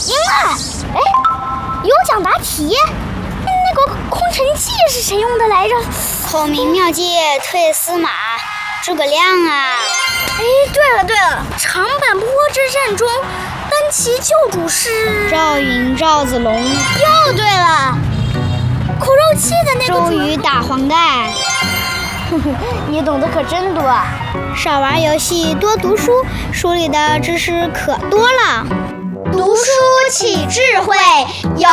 赢了！哎，有奖答题。那个空城计是谁用的来着？ 孔明妙计退司马，诸葛亮啊！ 哎，对了，长坂坡之战中，单骑救主是赵云、赵子龙。 又对了，苦肉计的那个周瑜打黄盖。 你懂得可真多啊！ 少玩游戏，多读书，书里的知识可多了。 读书起智慧，有